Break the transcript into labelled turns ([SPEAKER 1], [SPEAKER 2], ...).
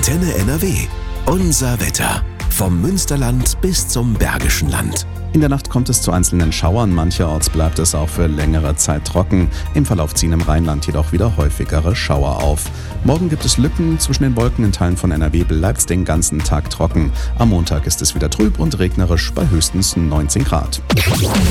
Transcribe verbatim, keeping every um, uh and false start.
[SPEAKER 1] Antenne N R W. Unser Wetter. Vom Münsterland bis zum Bergischen Land.
[SPEAKER 2] In der Nacht kommt es zu einzelnen Schauern, mancherorts bleibt es auch für längere Zeit trocken. Im Verlauf ziehen im Rheinland jedoch wieder häufigere Schauer auf. Morgen gibt es Lücken zwischen den Wolken, in Teilen von N R W bleibt es den ganzen Tag trocken. Am Montag ist es wieder trüb und regnerisch bei höchstens neunzehn Grad.